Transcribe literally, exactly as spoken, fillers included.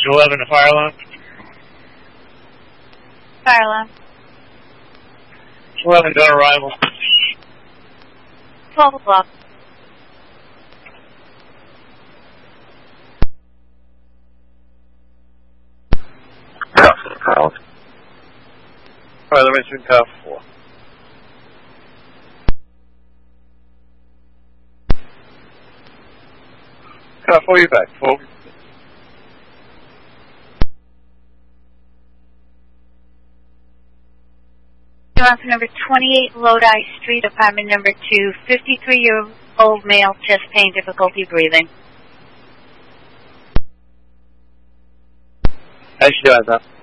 eleven to fire alarm. Fire alarm. eleven gun arrival. twelve o'clock. Alright, let me swing car four. Car four, you back, four. You're on for number twenty-eight Lodi Street, apartment number two, fifty-three-year-old male, chest pain, difficulty breathing. How you doing, sir?